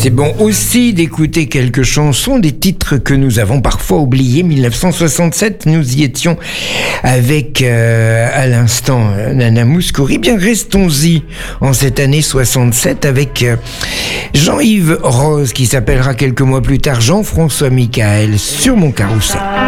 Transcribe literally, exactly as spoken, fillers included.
C'est bon aussi d'écouter quelques chansons, des titres que nous avons parfois oubliés. mille neuf cent soixante-sept, nous y étions avec, euh, à l'instant, Nana Mouskouri. Bien, restons-y en cette année soixante-sept avec euh, Jean-Yves Rose, qui s'appellera quelques mois plus tard Jean-François Michael, sur mon carrousel.